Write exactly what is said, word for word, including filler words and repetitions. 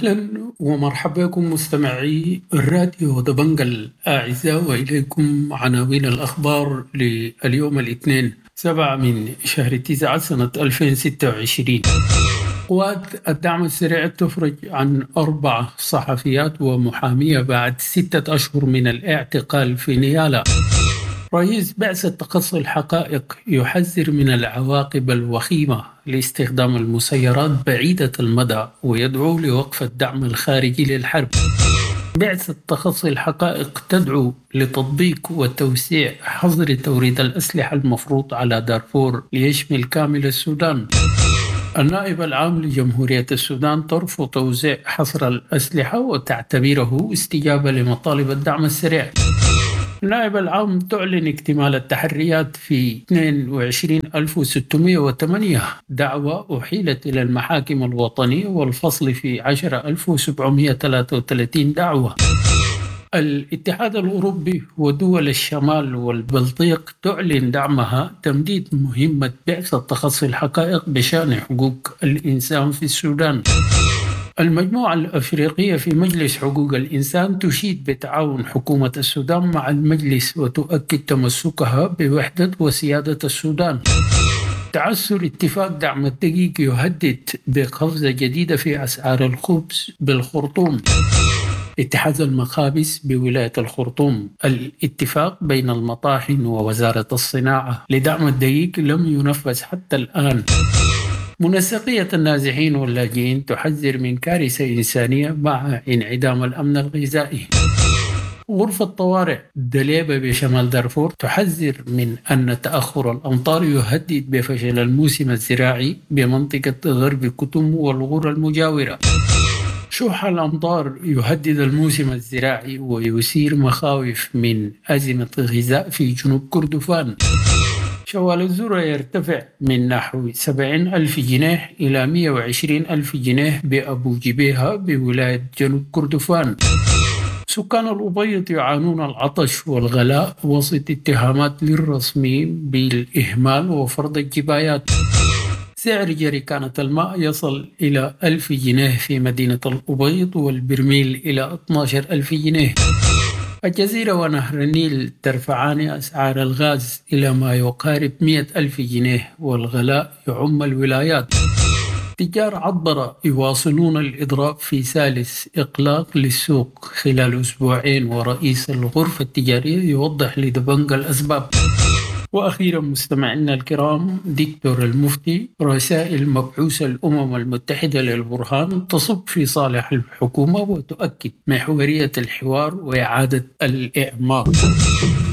أهلا ومرحبا بكم مستمعي الراديو دبنج الأعزاء، وإليكم عناوين الأخبار لليوم الاثنين سبعة من شهر تسعة سنة ألفين وستة وعشرين. قوات الدعم السريع تفرج عن أربع صحفيات ومحامية بعد ستة أشهر من الاعتقال في نيالا. رئيس بعثة تقصي الحقائق يحذر من العواقب الوخيمة لاستخدام المسيرات بعيدة المدى ويدعو لوقف الدعم الخارجي للحرب. بعثة تقصي الحقائق تدعو لتطبيق وتوسيع حظر توريد الأسلحة المفروض على دارفور ليشمل كامل السودان. النائب العام لجمهورية السودان ترفض توزيع حصر الأسلحة وتعتبره استجابة لمطالب الدعم السريع. النائب العام تعلن اكتمال التحريات في اثنين وعشرين ألف وستمائة وثمانية دعوى أحيلت إلى المحاكم الوطنية والفصل في عشرة آلاف وسبعمائة وثلاثة وثلاثين دعوى. الاتحاد الأوروبي ودول الشمال والبلطيق تعلن دعمها تمديد مهمة بعثة تقصي الحقائق بشأن حقوق الإنسان في السودان. المجموعة الأفريقية في مجلس حقوق الإنسان تشيد بتعاون حكومة السودان مع المجلس وتؤكد تمسكها بوحدة وسيادة السودان. تعثر اتفاق دعم الدقيق يهدد بقفزة جديدة في أسعار الخبز بالخرطوم. اتحاد المخابز بولاية الخرطوم، الاتفاق بين المطاحن ووزارة الصناعة لدعم الدقيق لم ينفذ حتى الآن. منسقية النازحين واللاجئين تحذر من كارثة إنسانية مع انعدام الأمن الغذائي. غرفة طوارئ دليبة بشمال دارفور تحذر من أن تأخر الأمطار يهدد بفشل الموسم الزراعي بمنطقة غرب كتم والغور المجاورة. شح الأمطار يهدد الموسم الزراعي ويثير مخاوف من أزمة غذاء في جنوب كردفان. شوال الذرة يرتفع من نحو سبعين ألف جنيه إلى مئة وعشرين ألف جنيه بأبو جبيهة بولاية جنوب كردفان. سكان الأبيض يعانون العطش والغلاء وسط اتهامات للرسميين بالإهمال وفرض الجبايات. سعر جريكانة الماء يصل إلى ألف جنيه في مدينة الأبيض والبرميل إلى اثني عشر ألف جنيه. الجزيرة ونهر النيل ترفعان أسعار الغاز إلى ما يقارب مئة ألف جنيه والغلاء يعم الولايات. تجار عطبرة يواصلون الإضراب في ثالث إغلاق للسوق خلال أسبوعين، ورئيس الغرفة التجارية يوضح لدبنج الأسباب. وأخيرا مستمعينا الكرام، دكتور المفتي رسائل مبعوث الأمم المتحدة للبرهان تصب في صالح الحكومة وتؤكد محورية الحوار وإعادة الإعمار.